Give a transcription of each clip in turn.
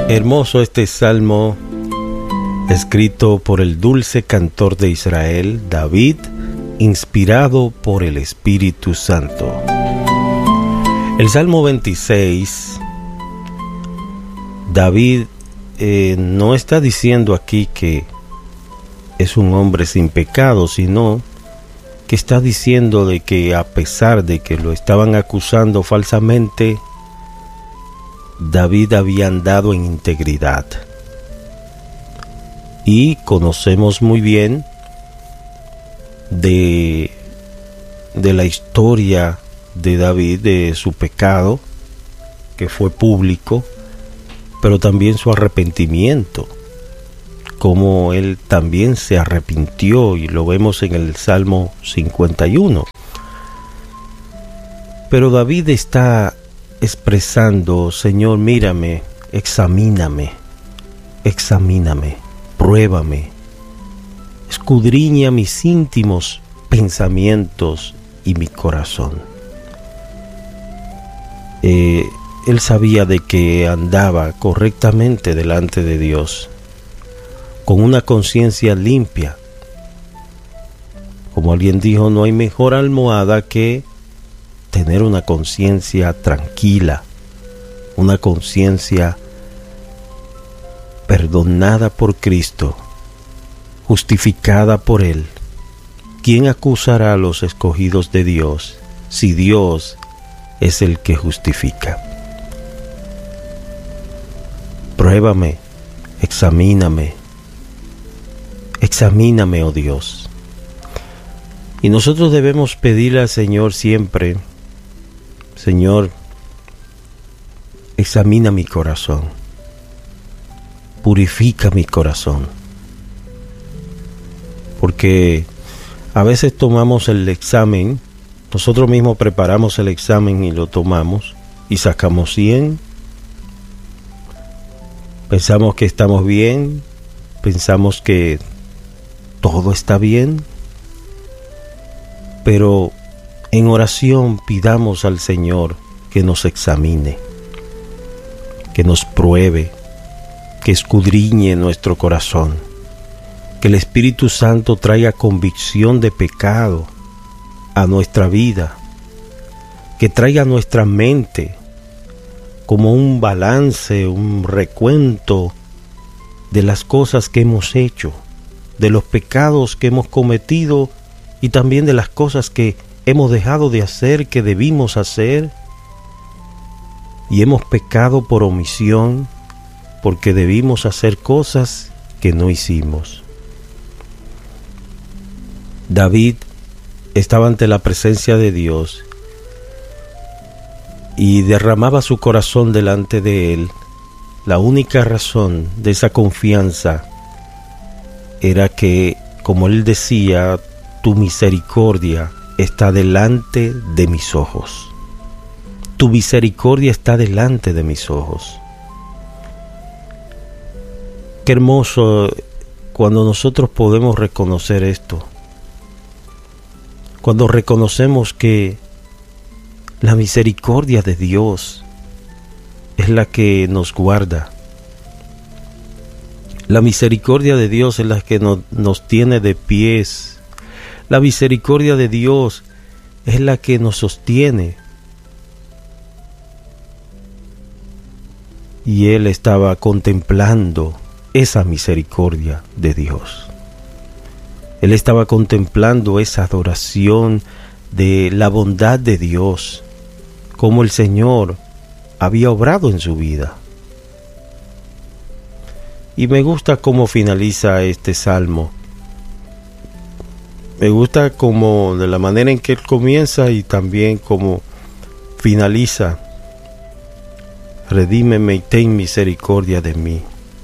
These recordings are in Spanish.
Hermoso este salmo escrito por el dulce cantor de Israel, David, inspirado por el Espíritu Santo. El Salmo 26, David no está diciendo aquí que es un hombre sin pecado, sino que está diciendo de que a pesar de que lo estaban acusando falsamente, David había andado en integridad. Y conocemos muy bien de la historia de David, de su pecado, que fue público, pero también su arrepentimiento, como él también se arrepintió, y lo vemos en el Salmo 51. Pero David está expresando: Señor, mírame, examíname, pruébame, escudriña mis íntimos pensamientos y mi corazón. Él sabía de que andaba correctamente delante de Dios, con una conciencia limpia. Como alguien dijo, no hay mejor almohada que tener una conciencia tranquila, una conciencia perdonada por Cristo, justificada por Él. ¿Quién acusará a los escogidos de Dios si Dios es el que justifica? Pruébame, examíname, oh Dios. Y nosotros debemos pedirle al Señor siempre: Señor, examina mi corazón, purifica mi corazón. Porque a veces tomamos el examen, nosotros mismos preparamos el examen y lo tomamos y sacamos 100. Pensamos que estamos bien, pensamos que todo está bien, pero en oración pidamos al Señor que nos examine, que nos pruebe, que escudriñe nuestro corazón, que el Espíritu Santo traiga convicción de pecado a nuestra vida, que traiga a nuestra mente como un balance, un recuento de las cosas que hemos hecho, de los pecados que hemos cometido y también de las cosas que hemos dejado de hacer, que debimos hacer, y hemos pecado por omisión, porque debimos hacer cosas que no hicimos. David estaba ante la presencia de Dios y derramaba su corazón delante de Él. La única razón de esa confianza era que, como Él decía, tu misericordia está delante de mis ojos. Tu misericordia está delante de mis ojos. Qué hermoso cuando nosotros podemos reconocer esto. Cuando reconocemos que la misericordia de Dios es la que nos guarda. La misericordia de Dios es la que nos tiene de pies. La misericordia de Dios es la que nos sostiene. Y él estaba contemplando esa misericordia de Dios. Él estaba contemplando esa adoración de la bondad de Dios, cómo el Señor había obrado en su vida. Y me gusta cómo finaliza este salmo. Me gusta como de la manera en que él comienza y también cómo finaliza. Redímeme y ten misericordia de mí.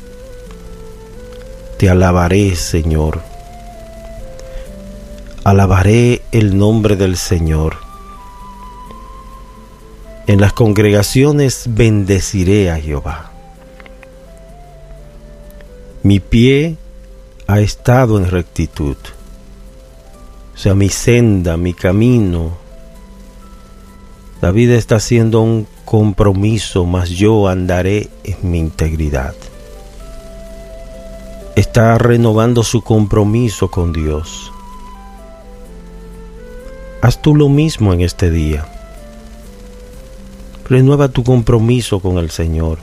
Te alabaré, Señor. Alabaré el nombre del Señor. En las congregaciones bendeciré a Jehová. Mi pie ha estado en rectitud. O sea, mi senda, mi camino. David está haciendo un compromiso, mas yo andaré en mi integridad. Está renovando su compromiso con Dios. Haz tú lo mismo en este día. Renueva tu compromiso con el Señor.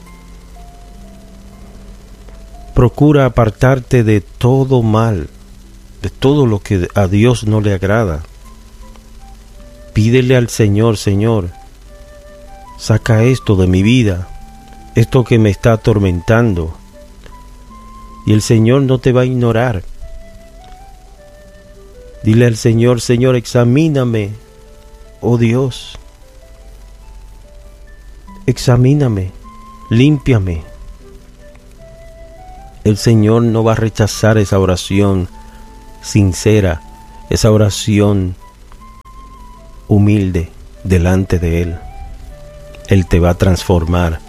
Procura apartarte de todo mal, de todo lo que a Dios no le agrada. Pídele al Señor, Señor, saca esto de mi vida, esto que me está atormentando. Y el Señor no te va a ignorar. Dile al Señor, Señor, examíname, oh Dios. Examíname, límpiame. El Señor no va a rechazar esa oración sincera, esa oración humilde delante de Él. Él te va a transformar.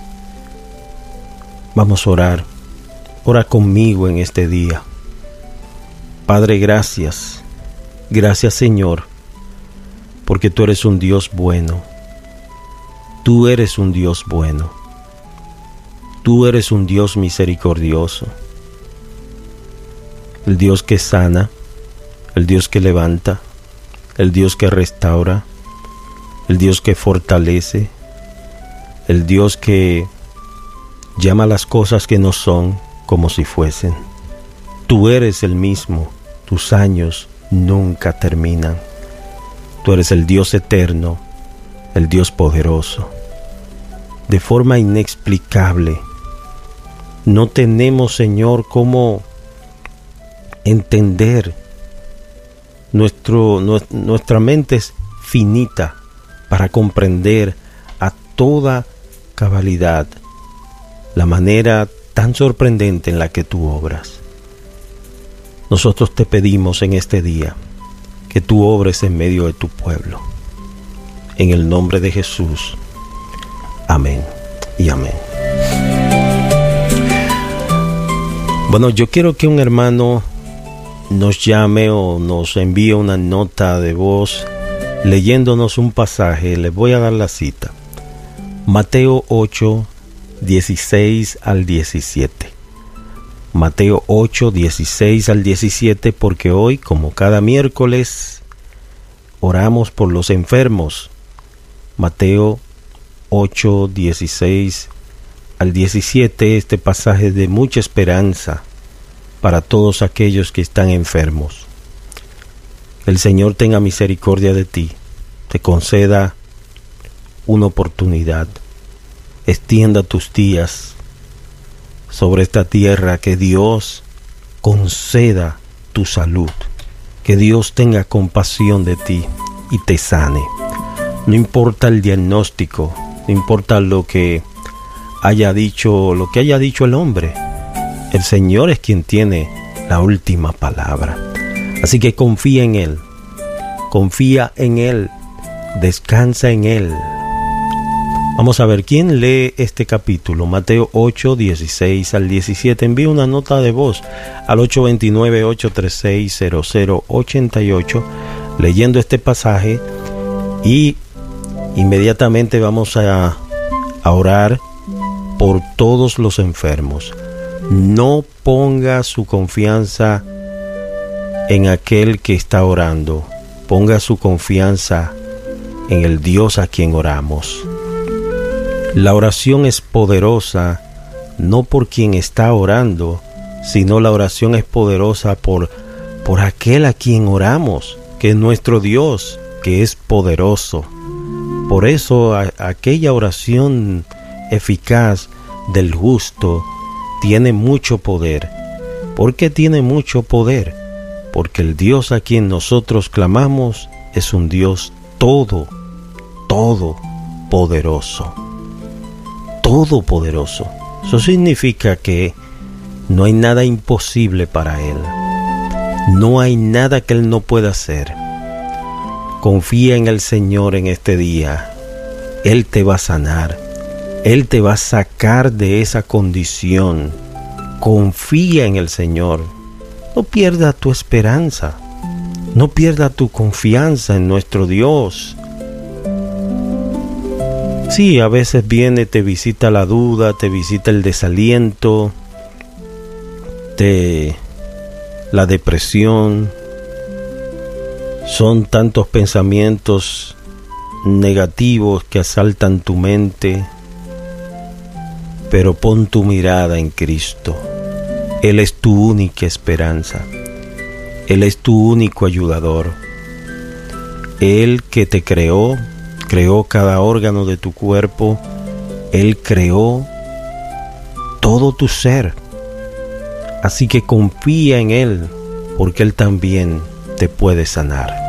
Vamos a orar. Ora conmigo en este día. Padre, gracias. Gracias, Señor, porque tú eres un Dios bueno. Tú eres un Dios bueno. Tú eres un Dios misericordioso. El Dios que sana, el Dios que levanta, el Dios que restaura, el Dios que fortalece, el Dios que llama las cosas que no son como si fuesen. Tú eres el mismo, tus años nunca terminan. Tú eres el Dios eterno, el Dios poderoso. De forma inexplicable, no tenemos, Señor, cómo entender. Nuestra mente es finita para comprender a toda cabalidad la manera tan sorprendente en la que tú obras. Nosotros te pedimos en este día que tú obres en medio de tu pueblo. En el nombre de Jesús. Amén y amén. Bueno, yo quiero que un hermano nos llame o nos envíe una nota de voz leyéndonos un pasaje. Les voy a dar la cita. Mateo 8, 16 al 17. Mateo 8, 16 al 17, porque hoy, como cada miércoles, oramos por los enfermos. Mateo 8, 16 al 17, este pasaje de mucha esperanza para todos aquellos que están enfermos. El Señor tenga misericordia de ti, te conceda una oportunidad, extienda tus días sobre esta tierra, que Dios conceda tu salud, que Dios tenga compasión de ti y te sane. No importa el diagnóstico, no importa lo que haya dicho el hombre, el Señor es quien tiene la última palabra. Así que confía en Él, descansa en Él. Vamos a ver quién lee este capítulo, Mateo 8, 16 al 17. Envía una nota de voz al 829-836-0088 leyendo este pasaje, y inmediatamente vamos a orar por todos los enfermos. No ponga su confianza en aquel que está orando, ponga su confianza en el Dios a quien oramos. La oración es poderosa no por quien está orando, sino la oración es poderosa por aquel a quien oramos, que es nuestro Dios, que es poderoso. Por eso aquella oración eficaz del justo tiene mucho poder. ¿Por qué tiene mucho poder? Porque el Dios a quien nosotros clamamos es un Dios todopoderoso. Todopoderoso. Eso significa que no hay nada imposible para Él. No hay nada que Él no pueda hacer. Confía en el Señor en este día. Él te va a sanar. Él te va a sacar de esa condición. Confía en el Señor. No pierdas tu esperanza. No pierdas tu confianza en nuestro Dios. Sí, a veces viene, te visita la duda, te visita el desaliento, la depresión. Son tantos pensamientos negativos que asaltan tu mente, pero pon tu mirada en Cristo. Él es tu única esperanza. Él es tu único ayudador. Él que te creó cada órgano de tu cuerpo. Él creó todo tu ser. Así que confía en Él, porque Él también te puede sanar.